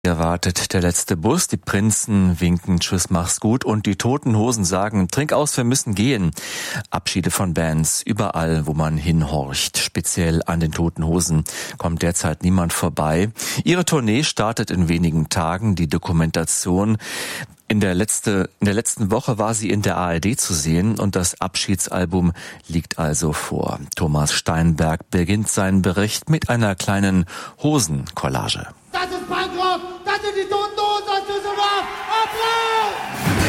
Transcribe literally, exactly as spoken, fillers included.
Hier wartet der letzte Bus, die Prinzen winken Tschüss, mach's gut und die Toten Hosen sagen Trink aus, wir müssen gehen. Abschiede von Bands überall, wo man hinhorcht. Speziell an den Toten Hosen kommt derzeit niemand vorbei. Ihre Tournee startet in wenigen Tagen. Die Dokumentation In der, letzte, in der letzten Woche war sie in der A R D zu sehen und das Abschiedsalbum liegt also vor. Thomas Steinberg beginnt seinen Bericht mit einer kleinen Hosencollage. Das ist Punkrock, das sind die Toten Hosen aus Düsseldorf. Applaus!